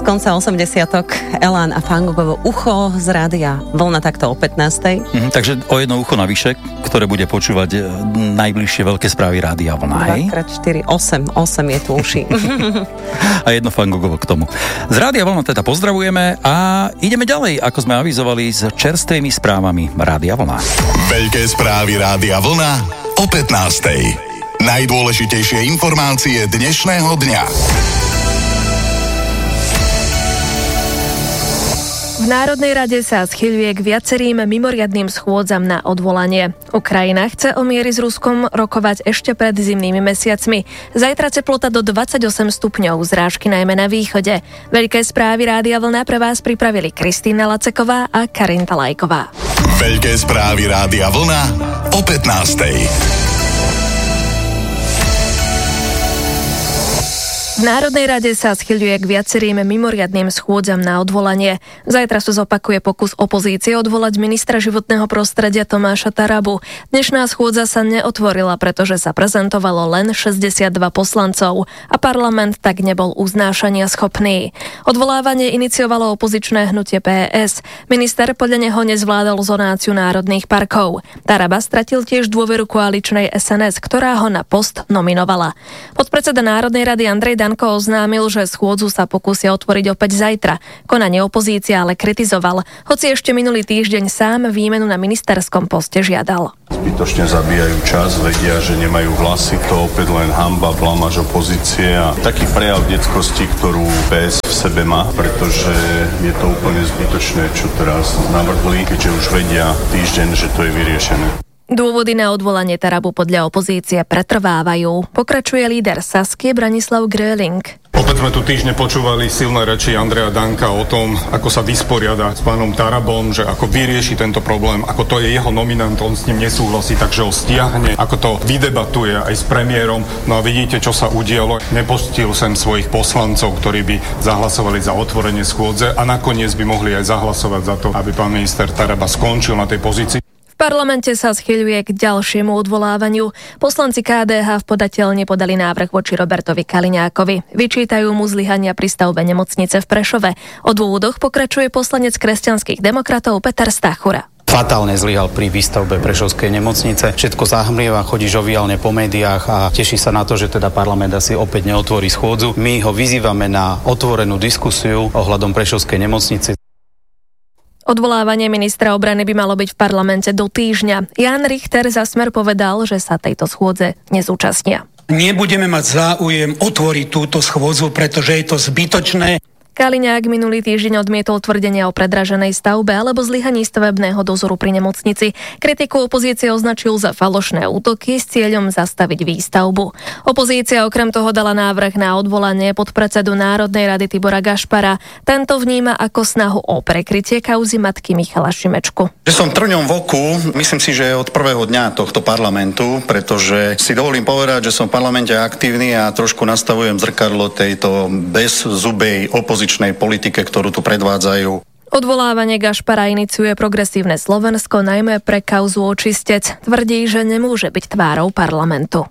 konca 80-tok Elán a Fangogovo ucho z rádia Vlna takto o 15. Takže o jedno ucho navyše, ktoré bude počúvať najbližšie veľké správy rádia Vlna, hej? 2x4, 8 je tu uši. A jedno Fangogovo k tomu. Z rádia Vlna teda pozdravujeme a ideme ďalej, ako sme avizovali, s čerstvými správami rádia Vlna. Veľké správy rádia Vlna o 15. Najdôležitejšie informácie dnešného dňa. V Národnej rade sa schýľuje k viacerým mimoriadnym schôdzam na odvolanie. Ukrajina chce o miery s Ruskom rokovať ešte pred zimnými mesiacmi. Zajtra teplota do 28 stupňov, zrážky najmä na východe. Veľké správy rádia Vlna pre vás pripravili Kristýna Laceková a Karinta Lajková. Veľké správy rádia Vlna o 15. V Národnej rade sa schýľuje k viacerým mimoriadnym schôdzam na odvolanie. Zajtra sa zopakuje pokus opozície odvolať ministra životného prostredia Tomáša Tarabu. Dnešná schôdza sa neotvorila, pretože sa prezentovalo len 62 poslancov a parlament tak nebol uznášania schopný. Odvolávanie iniciovalo opozičné hnutie PS. Minister podľa neho nezvládol zonáciu národných parkov. Taraba stratil tiež dôveru koaličnej SNS, ktorá ho na post nominovala. Podpredseda Národnej rady Andrej Danko oznámil, že schôdzu sa pokúsia otvoriť opäť zajtra. Konanie opozícia ale kritizoval, hoci ešte minulý týždeň sám výmenu na ministerskom poste žiadal. Zbytočne zabíjajú čas, vedia, že nemajú hlasy, to opäť len hanba, blamáž opozície a taký prejav detskosti, ktorú PS v sebe má, pretože je to úplne zbytočné, čo teraz navrhli, keďže už vedia týždeň, že to je vyriešené. Dôvody na odvolanie Tarabu podľa opozície pretrvávajú. Pokračuje líder Saskie Branislav Gröling. Opäť sme tu týždne počúvali silné reči Andreja Danka o tom, ako sa vysporiada s pánom Tarabom, že ako vyrieši tento problém, ako to je jeho nominant, on s ním nesúhlasí, takže ho stiahne, ako to vydebatuje aj s premiérom. No a vidíte, čo sa udialo. Nepustil sem svojich poslancov, ktorí by zahlasovali za otvorenie schôdze a nakoniec by mohli aj zahlasovať za to, aby pán minister Taraba skončil na tej pozícii. V parlamente sa schýľuje k ďalšiemu odvolávaniu. Poslanci KDH v podateľni podali návrh voči Robertovi Kaliňákovi. Vyčítajú mu zlyhania pri stavbe nemocnice v Prešove. O dôvodoch pokračuje poslanec kresťanských demokratov Peter Stachura. Fatálne zlyhal pri výstavbe Prešovskej nemocnice. Všetko zahmlieva, chodí žoviálne po médiách a teší sa na to, že teda parlament asi opäť neotvorí schôdzu. My ho vyzývame na otvorenú diskusiu ohľadom Prešovskej nemocnice. Odvolávanie ministra obrany by malo byť v parlamente do týždňa. Jan Richter za Smer povedal, že sa tejto schôdze nezúčastnia. Nebudeme mať záujem otvoriť túto schôdzu, pretože je to zbytočné. Kaliňák minulý týždeň odmietol tvrdenia o predraženej stavbe alebo zlyhaní stavebného dozoru pri nemocnici. Kritiku opozície označil za falošné útoky s cieľom zastaviť výstavbu. Opozícia okrem toho dala návrh na odvolanie podpredsedu Národnej rady Tibora Gašpara. Tento vníma ako snahu o prekrytie kauzy matky Michala Šimečku. Že som trňom v oku, myslím si, že od prvého dňa tohto parlamentu, pretože si dovolím povedať, že som v parlamente aktívny a trošku nastavujem zrkadlo tejto bezzubej opozície politike, ktorú tu predvádzajú. Odvolávanie Gašpara iniciuje Progresívne Slovensko najmä pre kauzu očistec. Tvrdí, že nemôže byť tvárou parlamentu.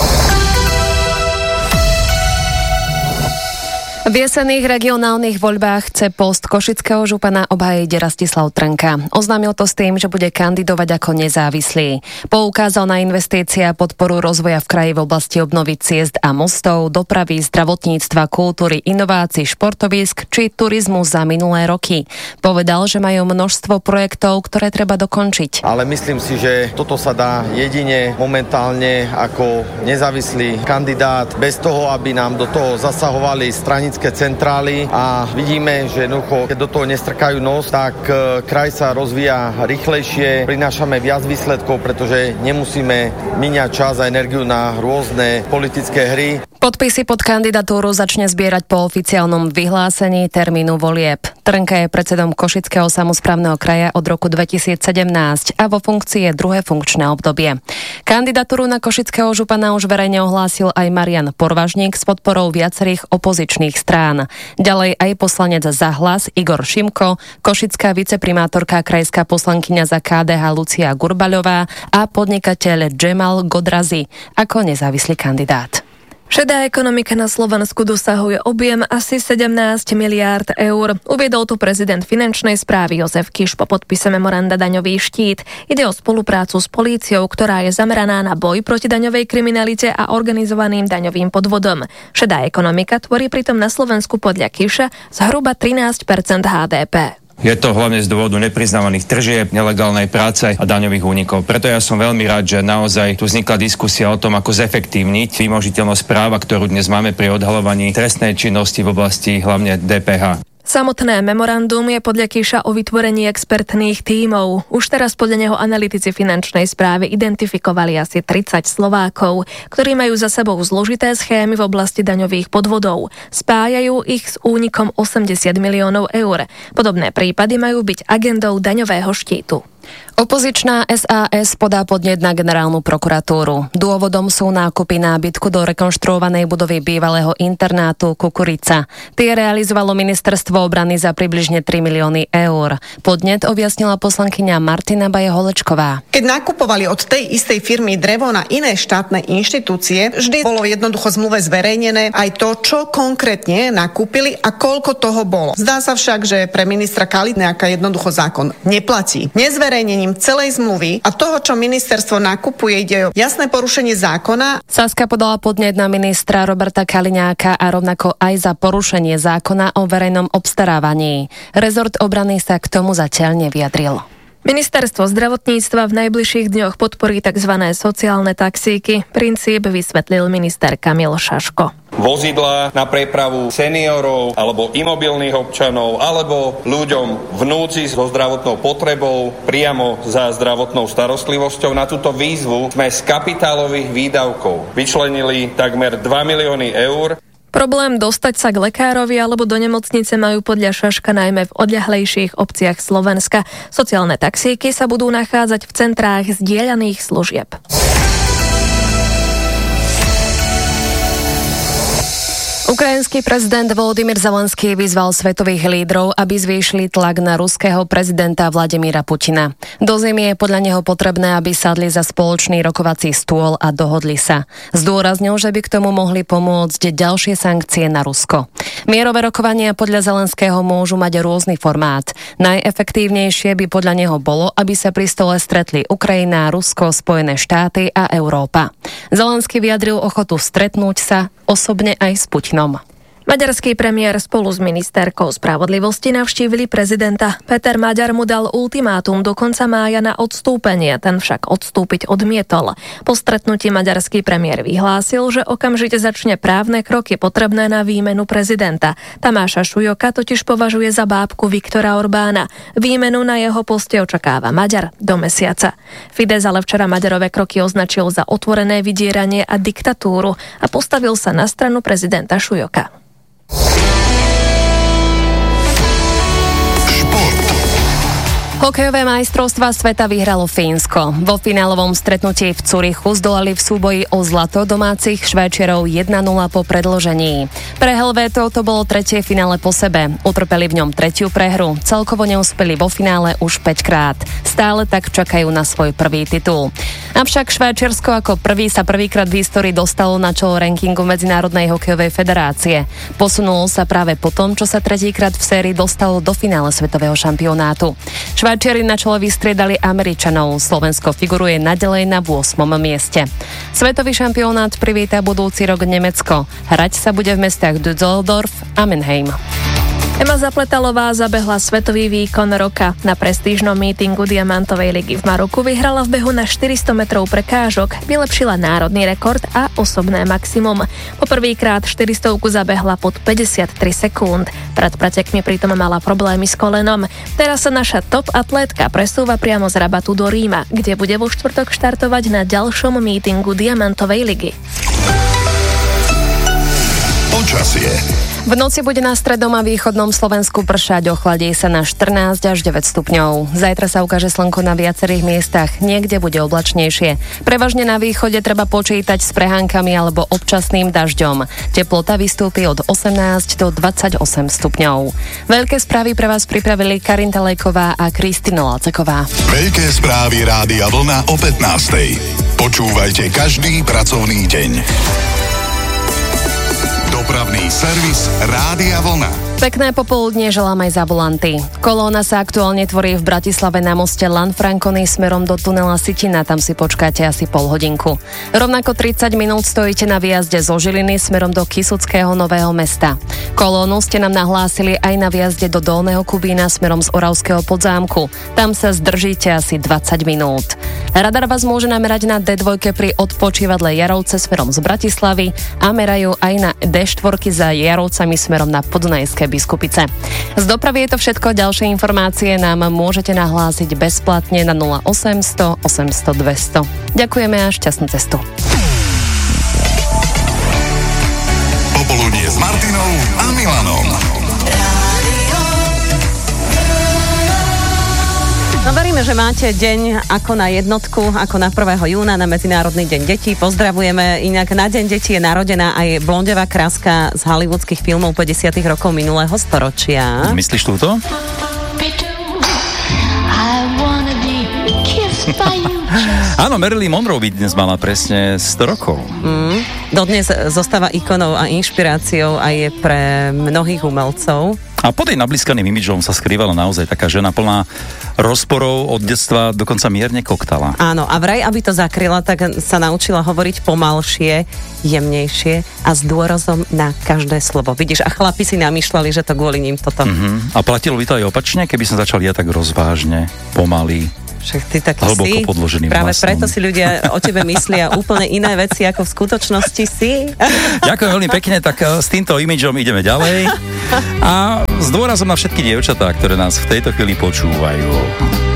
V jesenných regionálnych voľbách chce post košického župana obhájiť Rastislav Trnka. Oznámil to s tým, že bude kandidovať ako nezávislý. Poukázal na investície a podporu rozvoja v kraji v oblasti obnovy ciest a mostov, dopravy, zdravotníctva, kultúry, inovácií, športovísk či turizmu za minulé roky. Povedal, že majú množstvo projektov, ktoré treba dokončiť. Ale myslím si, že toto sa dá jedine momentálne ako nezávislý kandidát, bez toho, aby nám do toho zasahovali stranické centrály a vidíme, že keď do toho nestrkajú nos, tak kraj sa rozvíja rýchlejšie, prinášame viac výsledkov, pretože nemusíme míňať čas a energiu na rôzne politické hry. Podpisy pod kandidatúru začne zbierať po oficiálnom vyhlásení termínu volieb. Trnka je predsedom Košického samosprávneho kraja od roku 2017 a vo funkcii je druhé funkčné obdobie. Kandidatúru na košického župana už verejne ohlásil aj Marian Porvažník s podporou viacerých opozičných strán. Ďalej aj poslanec za Hlas Igor Šimko, košická viceprimátorka krajská poslankyňa za KDH Lucia Gurbaľová a podnikateľ Džemal Godrazi ako nezávislý kandidát. Šedá ekonomika na Slovensku dosahuje objem asi 17 miliárd eur. Uviedol to prezident finančnej správy Jozef Kiš po podpise memoranda Daňový štít. Ide o spoluprácu s políciou, ktorá je zameraná na boj proti daňovej kriminalite a organizovaným daňovým podvodom. Šedá ekonomika tvorí pritom na Slovensku podľa Kiša zhruba 13% HDP. Je to hlavne z dôvodu nepriznávaných tržieb, nelegálnej práce a daňových únikov. Preto ja som veľmi rád, že naozaj tu vznikla diskusia o tom, ako zefektívniť vymožiteľnosť práva, ktorú dnes máme pri odhaľovaní trestnej činnosti v oblasti hlavne DPH. Samotné memorandum je podľa Kiša o vytvorení expertných tímov. Už teraz podľa neho analytici finančnej správy identifikovali asi 30 Slovákov, ktorí majú za sebou zložité schémy v oblasti daňových podvodov. Spájajú ich s únikom 80 miliónov eur. Podobné prípady majú byť agendou daňového štítu. Opozičná SAS podá podnet na generálnu prokuratúru. Dôvodom sú nákupy nábytku do rekonštruovanej budovy bývalého internátu Kukurica. Tie realizovalo ministerstvo obrany za približne 3 milióny eur. Podnet objasnila poslankyňa Martina Baje-Holečková. Keď nakupovali od tej istej firmy drevo na iné štátne inštitúcie, vždy bolo jednoducho v zmluve zverejnené aj to, čo konkrétne nakúpili a koľko toho bolo. Zdá sa však, že pre ministra Kaliňáka jednoducho zákon neplatí. Nezverejnením celej zmluvy a toho, čo ministerstvo nakupuje, ide o jasné porušenie zákona. Saska podala podnet na ministra Roberta Kaliňáka a rovnako aj za porušenie zákona o verejnom obstarávaní. Rezort obrany sa k tomu zatiaľ nevyjadril. Ministerstvo zdravotníctva v najbližších dňoch podporí tzv. Sociálne taxíky. Princíp vysvetlil minister Kamil Šaško. Vozidlá na prepravu seniorov alebo imobilných občanov alebo ľuďom v núdzi so zdravotnou potrebou priamo za zdravotnou starostlivosťou. Na túto výzvu sme z kapitálových výdavkov vyčlenili takmer 2 milióny eur. Problém dostať sa k lekárovi alebo do nemocnice majú podľa Šaška najmä v odľahlejších obciach Slovenska. Sociálne taxíky sa budú nachádzať v centrách zdieľaných služieb. Ukrajinský prezident Volodymyr Zelenský vyzval svetových lídrov, aby zvýšili tlak na ruského prezidenta Vladimíra Putina. Do zimy je podľa neho potrebné, aby sadli za spoločný rokovací stôl a dohodli sa. Zdôraznil, že by k tomu mohli pomôcť ďalšie sankcie na Rusko. Mierové rokovania podľa Zelenského môžu mať rôzny formát. Najefektívnejšie by podľa neho bolo, aby sa pri stole stretli Ukrajina, Rusko, Spojené štáty a Európa. Zelenský vyjadril ochotu stretnúť sa osobne aj s Putinom. Maďarský premiér spolu s ministerkou spravodlivosti navštívili prezidenta. Peter Maďar mu dal ultimátum do konca mája na odstúpenie, ten však odstúpiť odmietol. Po stretnutí maďarský premiér vyhlásil, že okamžite začne právne kroky potrebné na výmenu prezidenta. Tamáša Šujoka totiž považuje za bábku Viktora Orbána. Výmenu na jeho poste očakáva Maďar do mesiaca. Fidesz ale včera Maďarové kroky označil za otvorené vydieranie a diktatúru a postavil sa na stranu prezidenta Šujoka. Hokejové majstrovstvá sveta vyhralo Fínsko. Vo finálovom stretnutí v Curychu zdolali v súboji o zlato domácich Švédčerov 1-0 po predĺžení. Pre Helvétov to bolo tretie finále po sebe. Utrpeli v ňom tretiu prehru. Celkovo neúspeli vo finále už 5 krát. Stále tak čakajú na svoj prvý titul. Avšak Švédčersko ako prvý sa prvýkrát v histórii dostalo na čelo rankingu Medzinárodnej hokejovej federácie. Posunulo sa práve po tom, čo sa tretíkrát v sérii dostalo do finále svetového šampionátu. Švédčeri na čele vystriedali Američanov. Slovensko figuruje naďalej na 8. mieste. Svetový šampionát privíta budúci rok Nemecko. Hrať sa bude v mestách Düsseldorf a Mannheim. Ema Zapletalová zabehla svetový výkon roka. Na prestížnom mítingu Diamantovej ligy v Maroku vyhrala v behu na 400 metrov prekážok, vylepšila národný rekord a osobné maximum. Poprvýkrát 400-ku zabehla pod 53 sekúnd. Pred pretekmi pritom mala problémy s kolenom. Teraz sa naša top atlétka presúva priamo z Rabatu do Ríma, kde bude vo štvrtok štartovať na ďalšom mítingu Diamantovej ligy. Počasie. V noci bude na strednom a východnom Slovensku pršať, ochladí sa na 14 až 9 stupňov. Zajtra sa ukáže slnko na viacerých miestach, niekde bude oblačnejšie. Prevažne na východe treba počítať s prehánkami alebo občasným dažďom. Teplota vystúpi od 18 do 28 stupňov. Veľké správy pre vás pripravili Karinta Lejková a Kristina Laceková. Veľké správy Rádia Vlna o 15:00. Počúvajte každý pracovný deň. Dopravný servis Rádia Vlna. Pekné popoludnie želám aj za volanty. Kolóna sa aktuálne tvorí v Bratislave na moste Lanfranconi smerom do tunela Sitina, tam si počkáte asi pol hodinku. Rovnako 30 minút stojíte na výjazde zo Žiliny smerom do Kysuckého Nového Mesta. Kolónu ste nám nahlásili aj na výjazde do Dolného Kubína smerom z Oravského Podzámku. Tam sa zdržíte asi 20 minút. Radar vás môže namerať na D2 pri odpočívadle Jarovce smerom z Bratislavy a merajú aj na D4 za Jarovcami smerom na Podunajské Biskupice. Z dopravy je to všetko. Ďalšie informácie nám môžete nahlásiť bezplatne na 0800 800 200. Ďakujeme a šťastnú cestu. Popoludnie s Martinou a Milanom. No veríme, že máte deň ako na jednotku, ako na 1. júna, na Medzinárodný deň detí. Pozdravujeme. Inak na deň detí je narodená aj blondevá kráska z hollywoodských filmov 50. rokov minulého storočia. Myslíš túto? Áno, Marilyn Monroe by dnes mala presne 100 rokov. Dodnes zostáva ikonou a inšpiráciou aj je pre mnohých umelcov. A pod jej nablískaným imidžom sa skrývala naozaj taká žena plná rozporov od detstva, dokonca mierne koktala. Áno, a vraj, aby to zakryla, tak sa naučila hovoriť pomalšie, jemnejšie a s dôrazom na každé slovo. Vidíš, a chlapi si namýšľali, že to kvôli ním toto. A platilo by to aj opačne, keby som začal ja tak rozvážne, pomaly, však ty taký hlboko si, podloženým práve hlasom. preto si ľudia o tebe myslia úplne iné veci, ako v skutočnosti si. Ďakujem veľmi pekne, tak s týmto imidžom ideme ďalej. A s dôrazom na všetky dievčatá, ktoré nás v tejto chvíli počúvajú.